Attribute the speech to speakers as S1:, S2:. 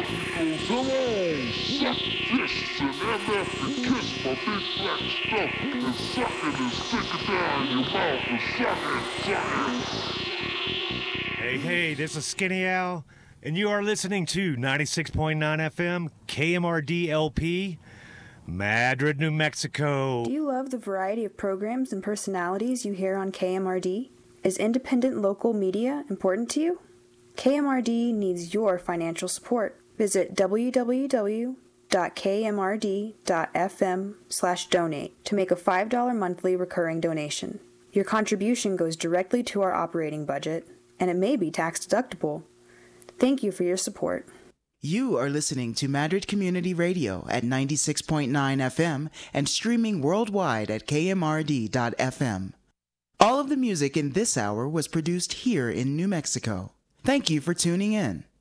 S1: goes, hello, suck this and MF and kiss my big black stuff and suck it and stick it down your mouth and suck it.
S2: Hey, this is Skinny Al, and you are listening to 96.9 FM KMRD LP, Madrid, New Mexico.
S3: Do you love the variety of programs and personalities you hear on KMRD? Is independent local media important to you? KMRD needs your financial support. Visit www.kmrd.fm/donate to make a $5 monthly recurring donation. Your contribution goes directly to our operating budget, and it may be tax deductible. Thank you for your support.
S4: You are listening to Madrid Community Radio at 96.9 FM and streaming worldwide at kmrd.fm. All of the music in this hour was produced here in New Mexico. Thank you for tuning in.